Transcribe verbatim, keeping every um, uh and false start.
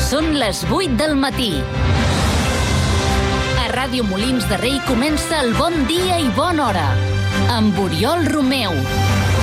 Són les vuit del matí. A Ràdio Molins de Rei comença el Bon Dia i Bona Hora, amb Oriol Romeu.